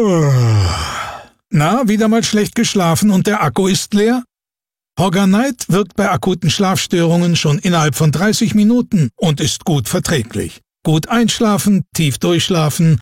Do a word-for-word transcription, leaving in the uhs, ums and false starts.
Na, wieder mal schlecht geschlafen und der Akku ist leer? Hogger-Night wirkt bei akuten Schlafstörungen schon innerhalb von dreißig Minuten und ist gut verträglich. Gut einschlafen, tief durchschlafen